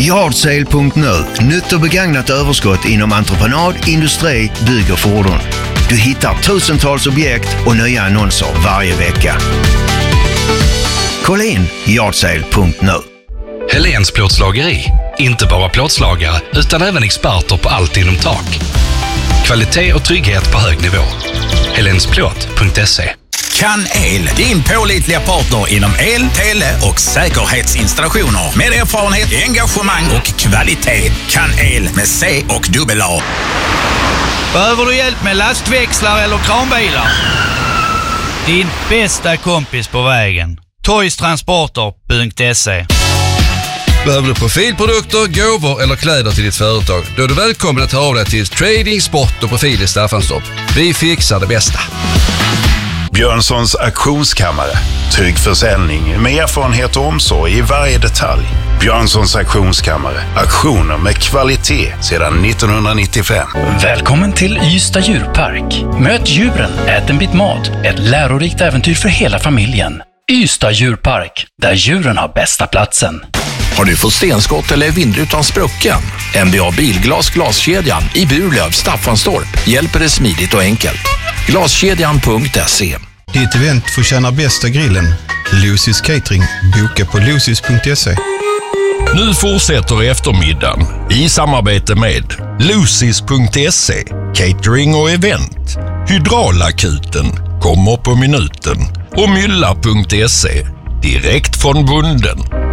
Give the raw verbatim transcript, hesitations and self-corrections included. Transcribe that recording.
Yardsale punkt nu. Nytt och begagnat överskott inom entreprenad, industri, bygg och fordon. Du hittar tusentals objekt och nya annonser varje vecka. Kolla in Yardsale punkt nu. Helens plåtslageri. Inte bara plåtslagare utan även experter på allt inom tak. Kvalitet och trygghet på hög nivå. helens plåt punkt se. Kan El, din pålitliga partner inom el, tele och säkerhetsinstallationer. Med erfarenhet, engagemang och kvalitet. Kan El med C och dubbel A. Behöver du hjälp med lastväxlar eller kranbilar? Din bästa kompis på vägen. toys transporter punkt se. Behöver du profilprodukter, gåvor eller kläder till ditt företag? Då är du välkommen att ta av dig till Trading, Sport och Profil i Staffanstorp. Vi fixar det bästa. Björnssons auktionskammare. Trygg försäljning med erfarenhet och omsorg i varje detalj. Björnssons auktionskammare. Auktioner med kvalitet sedan nittonhundranittiofem. Välkommen till Ystad djurpark. Möt djuren, ät en bit mat. Ett lärorikt äventyr för hela familjen. Ystad djurpark, där djuren har bästa platsen. Har du fått stenskott eller vindrutan sprucken? M B A Bilglas glaskedjan i Burlöv, Staffanstorp hjälper dig smidigt och enkelt. Glaskedjan punkt se. Ditt event förtjänar bästa grillen. Lucy's Catering. Boka på lucys punkt se. Nu fortsätter eftermiddagen i samarbete med lucys punkt se, catering och event. Hydraulakuten kommer på minuten och mylla punkt se, direkt från bunden.